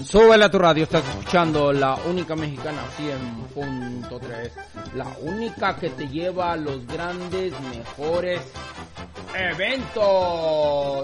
Súbele a tu radio, estás escuchando la única mexicana 100.3, la única que te lleva a los grandes, mejores eventos.